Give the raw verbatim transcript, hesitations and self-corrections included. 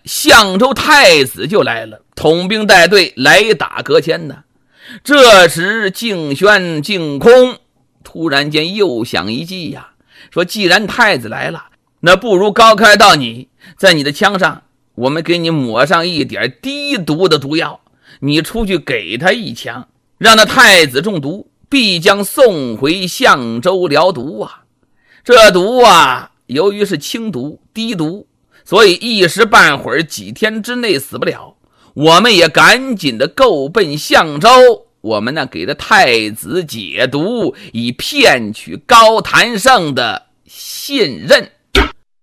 相州太子就来了，统兵带队来打阁迁呢。这时敬轩、敬空突然间又想一计呀，说既然太子来了，那不如高开道你在你的枪上，我们给你抹上一点低毒的毒药，你出去给他一枪，让那太子中毒，必将送回相州疗毒啊。这毒啊，由于是轻毒低毒，所以一时半会儿几天之内死不了。我们也赶紧的够奔相州，我们呢给这太子解毒，以骗取高谭胜的信任。